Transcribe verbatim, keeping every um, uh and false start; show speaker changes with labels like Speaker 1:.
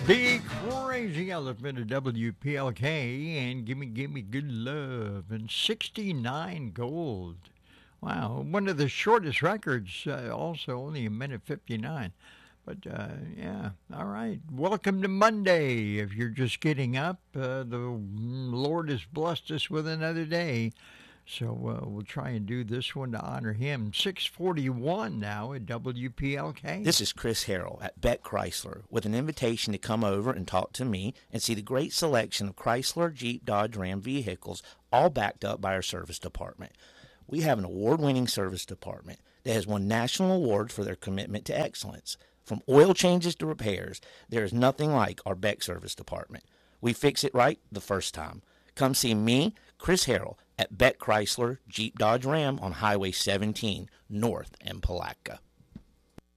Speaker 1: The Crazy Elephant of W P L K and Gimme Gimme Good Love and sixty-nine Gold. Wow, one of the shortest records, uh, also only a minute fifty-nine. But uh, yeah, all right. Welcome to Monday. If you're just getting up, uh, the Lord has blessed us with another day. So uh, we'll try and do this one to honor him. six forty-one now at W P L K.
Speaker 2: This is Chris Harrell at Beck Chrysler with an invitation to come over and talk to me and see the great selection of Chrysler, Jeep, Dodge, Ram vehicles, all backed up by our service department. We have an award-winning service department that has won national awards for their commitment to excellence. From oil changes to repairs, there is nothing like our Beck service department. We fix it right the first time. Come see me, Chris Harrell, at Beck Chrysler, Jeep, Dodge, Ram on Highway seventeen, north in Palatka.